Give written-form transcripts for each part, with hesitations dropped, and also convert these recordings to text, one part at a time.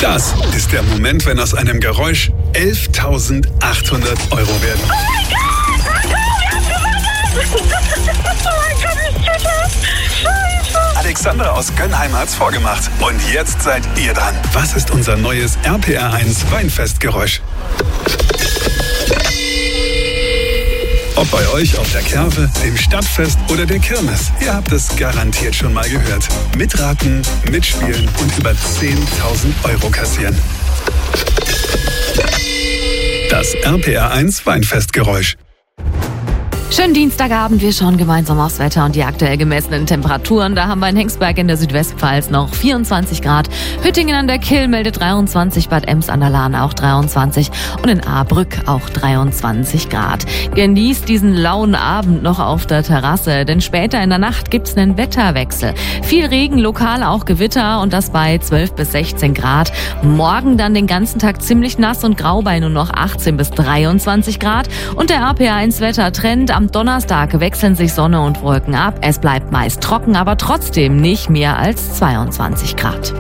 Das ist der Moment, wenn aus einem Geräusch 11.800 Euro werden. Oh mein Gott! Wir haben gewonnen! Oh mein Gott, ich tue das! Scheiße! Alexandra aus Gönnheim hat's vorgemacht. Und jetzt seid ihr dran. Was ist unser neues RPR1 Weinfestgeräusch? Ob bei euch auf der Kerwe, dem Stadtfest oder der Kirmes, ihr habt es garantiert schon mal gehört. Mitraten, mitspielen und über 10.000 Euro kassieren. Das RPR1 Weinfestgeräusch. Schönen Dienstagabend, wir schauen gemeinsam aufs Wetter und die aktuell gemessenen Temperaturen. Da haben wir in Hengsberg in der Südwestpfalz noch 24 Grad, Hüttingen an der Kyll meldet 23, Bad Ems an der Lahn auch 23 und in Ahrbrück auch 23 Grad. Genießt diesen lauen Abend noch auf der Terrasse, denn später in der Nacht gibt's einen Wetterwechsel. Viel Regen, lokal auch Gewitter und das bei 12 bis 16 Grad. Morgen dann den ganzen Tag ziemlich nass und grau bei nur noch 18 bis 23 Grad und der RPR1-Wettertrend. Am Donnerstag wechseln sich Sonne und Wolken ab. Es bleibt meist trocken, aber trotzdem nicht mehr als 22 Grad.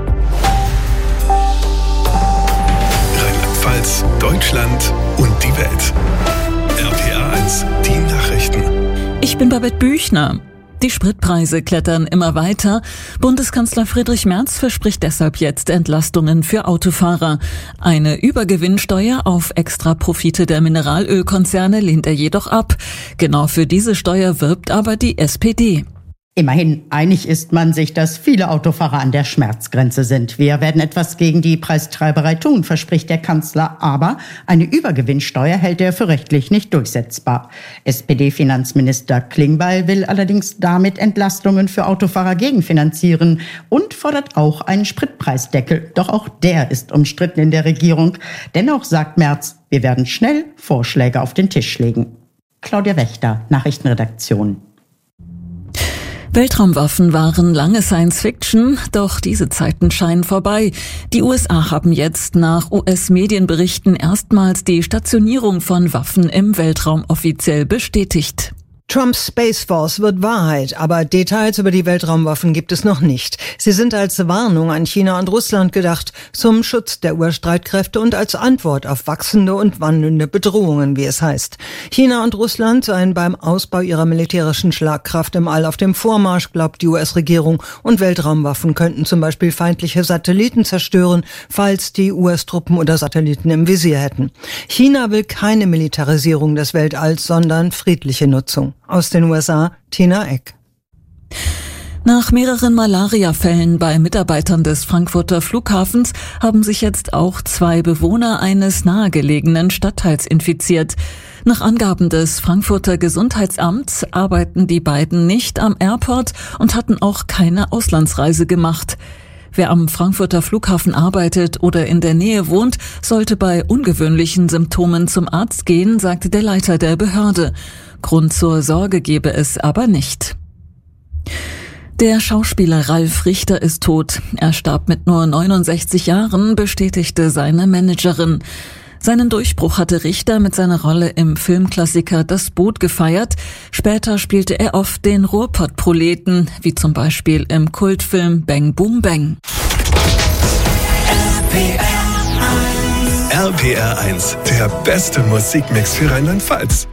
Rheinland-Pfalz, Deutschland und die Welt. RPR1, die Nachrichten. Ich bin Babette Büchner. Die Spritpreise klettern immer weiter. Bundeskanzler Friedrich Merz verspricht deshalb jetzt Entlastungen für Autofahrer. Eine Übergewinnsteuer auf Extraprofite der Mineralölkonzerne lehnt er jedoch ab. Genau für diese Steuer wirbt aber die SPD. Immerhin einig ist man sich, dass viele Autofahrer an der Schmerzgrenze sind. Wir werden etwas gegen die Preistreiberei tun, verspricht der Kanzler. Aber eine Übergewinnsteuer hält er für rechtlich nicht durchsetzbar. SPD-Finanzminister Klingbeil will allerdings damit Entlastungen für Autofahrer gegenfinanzieren und fordert auch einen Spritpreisdeckel. Doch auch der ist umstritten in der Regierung. Dennoch sagt Merz, wir werden schnell Vorschläge auf den Tisch legen. Claudia Wächter, Nachrichtenredaktion. Weltraumwaffen waren lange Science-Fiction, doch diese Zeiten scheinen vorbei. Die USA haben jetzt nach US-Medienberichten erstmals die Stationierung von Waffen im Weltraum offiziell bestätigt. Trumps Space Force wird Wahrheit, aber Details über die Weltraumwaffen gibt es noch nicht. Sie sind als Warnung an China und Russland gedacht, zum Schutz der Urstreitkräfte und als Antwort auf wachsende und wandelnde Bedrohungen, wie es heißt. China und Russland seien beim Ausbau ihrer militärischen Schlagkraft im All auf dem Vormarsch, glaubt die US-Regierung, und Weltraumwaffen könnten zum Beispiel feindliche Satelliten zerstören, falls die US-Truppen oder Satelliten im Visier hätten. China will keine Militarisierung des Weltalls, sondern friedliche Nutzung. Aus den USA, Tina Eck. Nach mehreren Malaria-Fällen bei Mitarbeitern des Frankfurter Flughafens haben sich jetzt auch 2 Bewohner eines nahegelegenen Stadtteils infiziert. Nach Angaben des Frankfurter Gesundheitsamts arbeiten die beiden nicht am Airport und hatten auch keine Auslandsreise gemacht. Wer am Frankfurter Flughafen arbeitet oder in der Nähe wohnt, sollte bei ungewöhnlichen Symptomen zum Arzt gehen, sagte der Leiter der Behörde. Grund zur Sorge gebe es aber nicht. Der Schauspieler Ralf Richter ist tot. Er starb mit nur 69 Jahren, bestätigte seine Managerin. Seinen Durchbruch hatte Richter mit seiner Rolle im Filmklassiker Das Boot gefeiert. Später spielte er oft den Ruhrpott-Proleten, wie zum Beispiel im Kultfilm Bang Boom Bang. RPR1, der beste Musikmix für Rheinland-Pfalz.